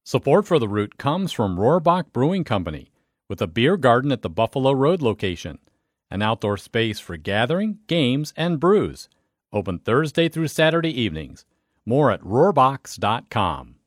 Support for The Root comes from Rohrbach Brewing Company, with a beer garden at the Buffalo Road location, an outdoor space for gathering, games, and brews. Open Thursday through Saturday evenings. More at rohrbachs.com.